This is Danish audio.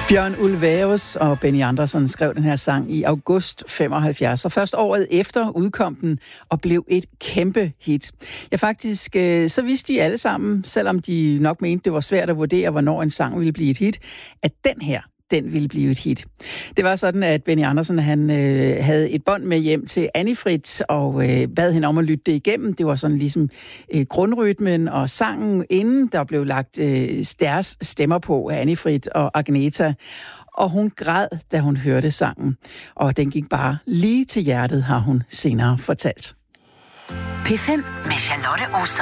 Bjørn Ulvaeus og Benny Andersson skrev den her sang i august 75, og først året efter udkom den og blev et kæmpe hit. Ja, faktisk, så vidste de alle sammen, selvom de nok mente, det var svært at vurdere, hvornår en sang ville blive et hit, at den ville blive et hit. Det var sådan, at Benny Andersson han havde et bånd med hjem til Anni-Frid og bad hende om at lytte det igennem. Det var sådan ligesom grundrytmen og sangen, inden der blev lagt deres stemmer på af Anni-Frid og Agneta. Og hun græd, da hun hørte sangen. Og den gik bare lige til hjertet, har hun senere fortalt. P5 med Charlotte Oster.